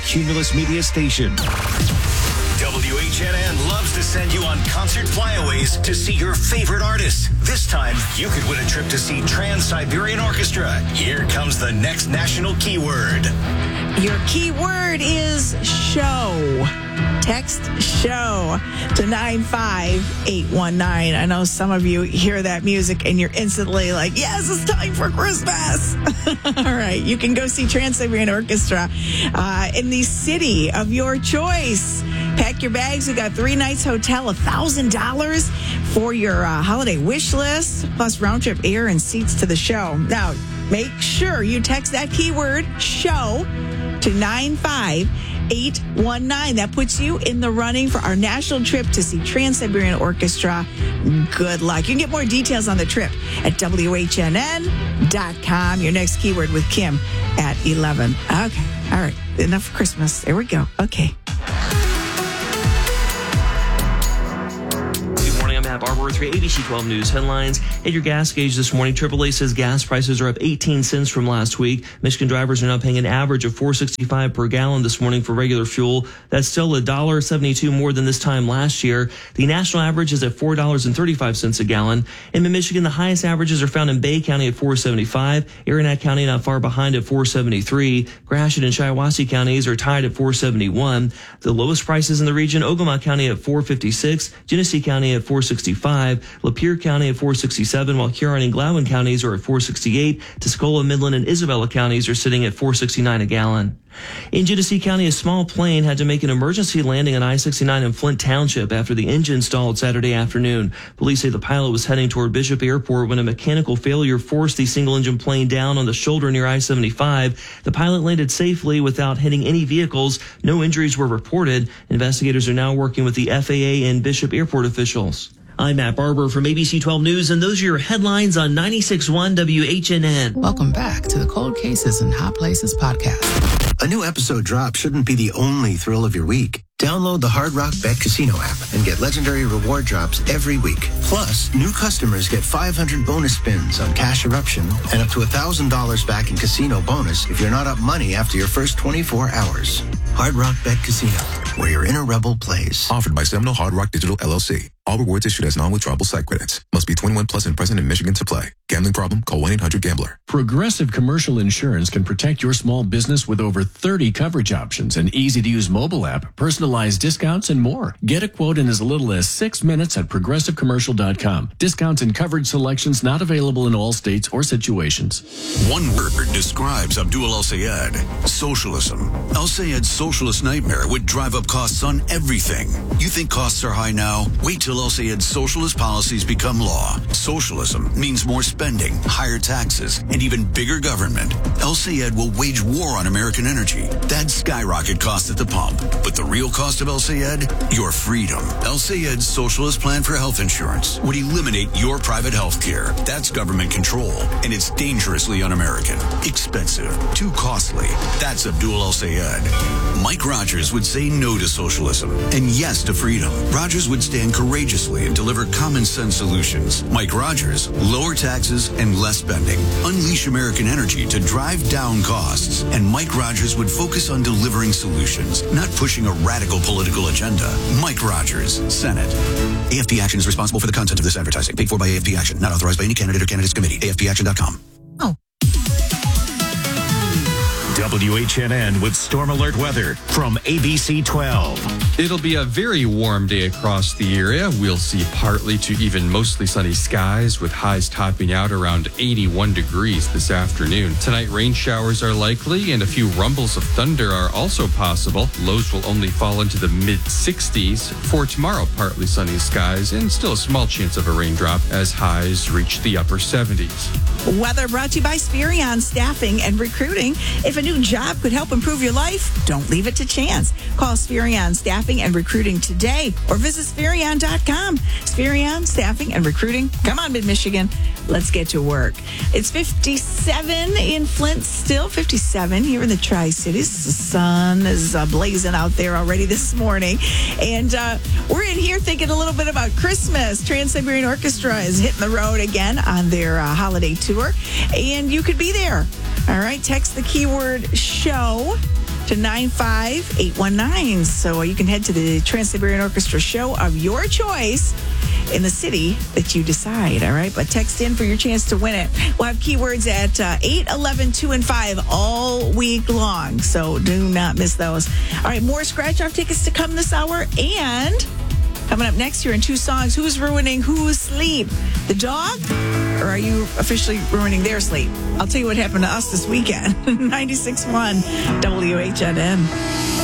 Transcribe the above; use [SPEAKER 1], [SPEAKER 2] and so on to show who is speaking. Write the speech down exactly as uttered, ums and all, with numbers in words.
[SPEAKER 1] Cumulus Media station.
[SPEAKER 2] W H N N loves to send you on concert flyaways to see your favorite artists. This time, you could win a trip to see Trans-Siberian Orchestra. Here comes the next national keyword.
[SPEAKER 3] Your keyword is show. Text show to nine five eight one nine. I know some of you hear that music and you're instantly like, yes, it's time for Christmas. All right. You can go see Trans-Siberian Orchestra uh, in the city of your choice. Pack your bags. We got three nights hotel, one thousand dollars for your uh, holiday wish list, plus round trip air and seats to the show. Now, make sure you text that keyword show to nine five eight one nine. That puts you in the running for our national trip to see Trans-Siberian Orchestra. Good luck. You can get more details on the trip at W H N N dot com. Your next keyword with Kim at eleven. Okay. All right. Enough for Christmas. There we go. Okay.
[SPEAKER 4] Barbara with your A B C twelve News headlines. At your gas gauge this morning, triple A says gas prices are up eighteen cents from last week. Michigan drivers are now paying an average of four sixty-five per gallon this morning for regular fuel. That's still one dollar seventy-two more than this time last year. The national average is at four dollars and thirty-five cents a gallon. In Michigan, the highest averages are found in Bay County at four seventy-five, Aranet County not far behind at four seventy-three, Gratiot and Shiawassee counties are tied at four seventy-one. The lowest prices in the region, Ogama County at four fifty-six, Genesee County at four sixty-five, Lapeer County at four sixty-seven, while Huron and Gladwin counties are at four sixty-eight. Tuscola, Midland, and Isabella counties are sitting at four sixty-nine a gallon. In Genesee County, a small plane had to make an emergency landing on I sixty-nine in Flint Township after the engine stalled Saturday afternoon. Police say the pilot was heading toward Bishop Airport when a mechanical failure forced the single-engine plane down on the shoulder near I seventy-five. The pilot landed safely without hitting any vehicles. No injuries were reported. Investigators are now working with the F A A and Bishop Airport officials. I'm Matt Barber from A B C twelve News, and those are your headlines on ninety-six point one W H N N.
[SPEAKER 5] Welcome back to the Cold Cases and Hot Places podcast.
[SPEAKER 6] A new episode drop shouldn't be the only thrill of your week. Download the Hard Rock Bet Casino app and get legendary reward drops every week. Plus, new customers get five hundred bonus spins on Cash Eruption and up to one thousand dollars back in casino bonus if you're not up money after your first twenty-four hours. Hard Rock Bet Casino, where your inner rebel plays.
[SPEAKER 7] Offered by Seminole Hard Rock Digital L L C. All rewards issued as non-withdrawable site credits. Must be twenty-one plus and present in Michigan to play. Gambling problem? Call one eight hundred gambler.
[SPEAKER 8] Progressive Commercial Insurance can protect your small business with over thirty coverage options, an easy-to-use mobile app, personalized discounts, and more. Get a quote in as little as six minutes at progressive commercial dot com. Discounts and coverage selections not available in all states or situations.
[SPEAKER 9] One word describes Abdul El-Sayed: socialism. El-Sayed's socialist nightmare would drive up costs on everything. You think costs are high now? Wait till El-Sayed's socialist policies become law. Socialism means more spending, higher taxes, and even bigger government. El-Sayed will wage war on American energy. That'd skyrocket costs at the pump. But the real cost of El-Sayed? Your freedom. El-Sayed's socialist plan for health insurance would eliminate your private health care. That's government control, and it's dangerously un-American. Expensive. Too costly. That's Abdul El-Sayed. Mike Rogers would say no to socialism and yes to freedom. Rogers would stand courageously and deliver common sense solutions. Mike Rogers, lower taxes and less spending. Unleash American energy to drive down costs. And Mike Rogers would focus on delivering solutions, not pushing a radical political agenda. Mike Rogers, Senate. A F P Action is responsible for the content of this advertising. Paid for by A F P Action. Not authorized by any candidate or candidates committee. A F P action dot com.
[SPEAKER 3] Oh.
[SPEAKER 1] W H N N with Storm Alert weather from A B C twelve.
[SPEAKER 10] It'll be a very warm day across the area. We'll see partly to even mostly sunny skies with highs topping out around eighty-one degrees this afternoon. Tonight, rain showers are likely and a few rumbles of thunder are also possible. Lows will only fall into the mid sixties. For tomorrow, partly sunny skies and still a small chance of a raindrop as highs reach the upper seventies.
[SPEAKER 3] Weather brought to you by Spherion Staffing and Recruiting. If a new job could help improve your life, don't leave it to chance. Call Spherion Staffing and Recruiting today or visit Spherion dot com. Spherion Staffing and Recruiting. Come on, Mid-Michigan. Let's get to work. It's fifty-seven in Flint still, fifty-seven here in the Tri-Cities. The sun is uh, blazing out there already this morning. And uh, we're in here thinking a little bit about Christmas. Trans-Siberian Orchestra is hitting the road again on their uh, holiday tour. And you could be there. All right, text the keyword show to nine five eight one nine. So you can head to the Trans-Siberian Orchestra show of your choice in the city that you decide, all right? But text in for your chance to win it. We'll have keywords at uh, eight, eleven, two, and five all week long, so do not miss those. All right, more scratch-off tickets to come this hour, and coming up next here in two songs, who's ruining whose sleep? The dog? Or are you officially ruining their sleep? I'll tell you what happened to us this weekend. ninety-six point one W H N N.